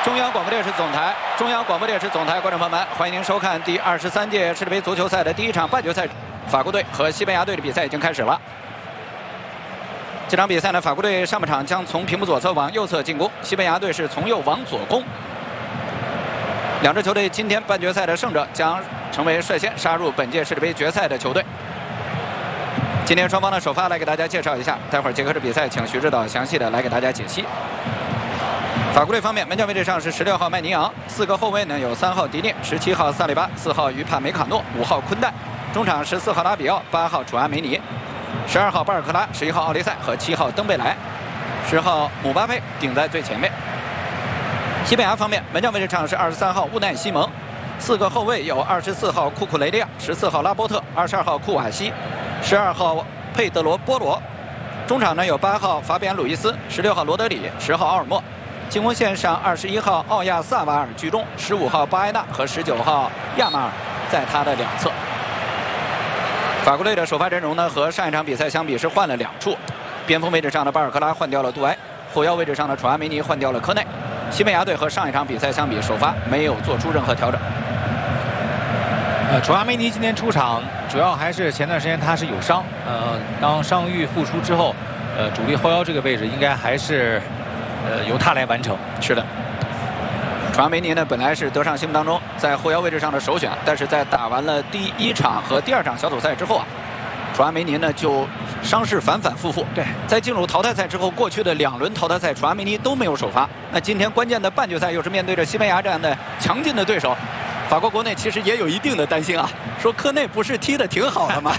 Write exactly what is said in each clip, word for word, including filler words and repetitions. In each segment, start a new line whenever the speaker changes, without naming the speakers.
中央广播电视总台，中央广播电视总台，观众朋友们，欢迎您收看第二十三届世界杯足球赛的第一场半决赛，法国队和西班牙队的比赛已经开始了。这场比赛呢，法国队上半场将从屏幕左侧往右侧进攻，西班牙队是从右往左攻。两支球队今天半决赛的胜者将成为率先杀入本届世界杯决赛的球队。今天双方的首发来给大家介绍一下，待会儿结合着比赛，请徐指导详细的来给大家解析。 法国队方面，门将位置上是十六号麦尼昂，四个后卫呢有三号迪涅、十七号萨利巴、四号于帕梅卡诺、五号昆代，中场十四号拉比奥、八号楚阿梅尼、十二号巴尔克拉、十一号奥利塞和七号登贝莱，十号姆巴佩顶在最前面。西班牙方面，门将位置上是二十三号乌奈西蒙，四个后卫有二十四号库库雷利亚、十四号拉波特、二十二号库瓦西、十二号佩德罗波罗，中场呢有八号法比安鲁伊斯、十六号罗德里、十号奥尔莫。 进攻线上，二十一号奥亚萨瓦尔居中，十五号巴埃纳和十九号亚马尔在他的两侧。法国队的首发阵容呢，和上一场比赛相比是换了两处。边锋位置上的巴尔克拉换掉了杜埃，后腰位置上的楚阿梅尼换掉了科内。西班牙队和上一场比赛相比，首发没有做出任何调整。
呃，楚阿梅尼今天出场，主要还是前段时间他是有伤，呃，当伤愈复出之后，呃，主力后腰这个位置应该还是。 呃，由他来完成。
是的，楚阿梅尼呢，本来是德尚心目当中在后腰位置上的首选，但是在打完了第一场和第二场小组赛之后啊，楚阿梅尼呢就伤势反反复复。
对，
在进入淘汰赛之后，过去的两轮淘汰赛，楚阿梅尼都没有首发。那今天关键的半决赛又是面对着西班牙这样的强劲的对手，法国国内其实也有一定的担心啊，说科内不是踢得挺好的吗？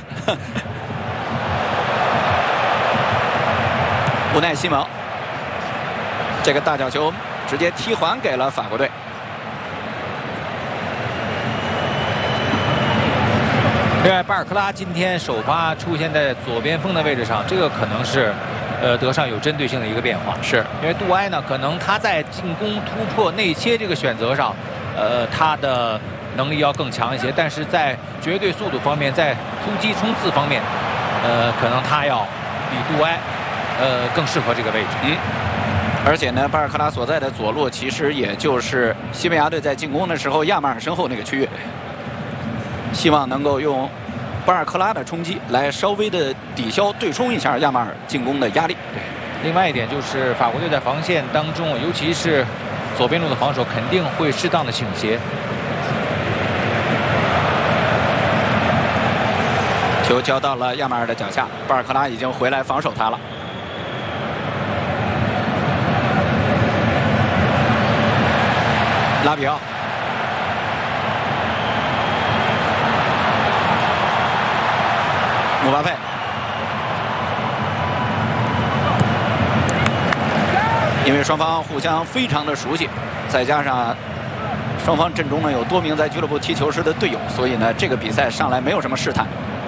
乌奈西蒙。 这个大角球直接踢还给了法国队。
另外，巴尔克拉今天首发出现在左边锋的位置上，这个可能是，呃，德尚有针对性的一个变化。是因为杜埃呢，可能他在进攻突破内切这个选择上，呃，他的能力要更强一些，但是在绝对速度方面，在突击冲刺方面，呃，可能他要比杜埃，呃，更适合这个位置。
嗯。 而且呢，巴尔克拉所在的左路其实也就是西班牙队在进攻的时候亚马尔身后那个区域，希望能够用巴尔克拉的冲击来稍微的抵消对冲一下亚马尔进攻的压力。
对，另外一点就是法国队在防线当中，尤其是左边路的防守肯定会适当的倾斜。
球交到了亚马尔的脚下，巴尔克拉已经回来防守他了。 拉比奥，姆巴佩，因为双方互相非常的熟悉，再加上双方阵中呢有多名在俱乐部踢球时的队友，所以呢这个比赛上来没有什么试探。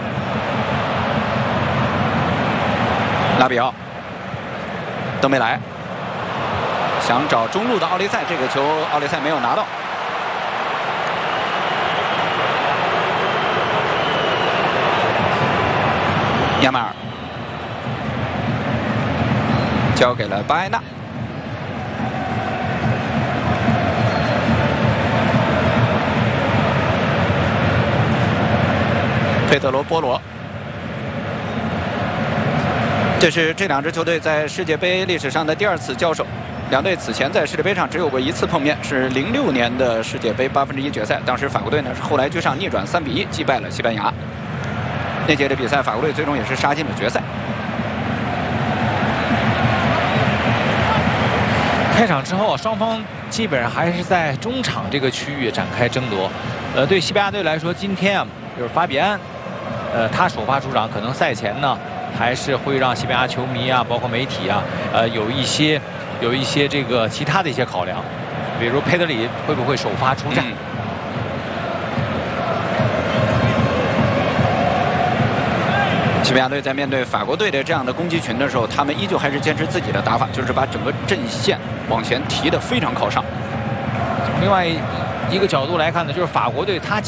拉比奥，登贝莱。 想找中路的奥利塞，这个球奥利塞没有拿到。亚马尔交给了巴埃纳，佩德罗波罗。 这是这两支球队在世界杯历史上的第二次交手。 两队此前在世界杯上只有过一次碰面，是零六年的世界杯八分之一决赛。当时法国队呢是后来居上逆转三比一击败了西班牙。那届的比赛，法国队最终也是杀进了决赛。
开场之后，双方基本上还是在中场这个区域展开争夺。呃，对西班牙队来说，今天啊，就是法比安，呃，他首发出场，可能赛前呢还是会让西班牙球迷啊，包括媒体啊，呃，有一些。 有一些这个其他的一些考量，比如佩德里会不会首发出战？嗯、
西班牙队在面对法国队的这样的攻击群的时候，他们依旧还是坚持自己的打法，就是把整个阵线往前提得非常靠上。
从另外一个角度来看呢，就是法国队他。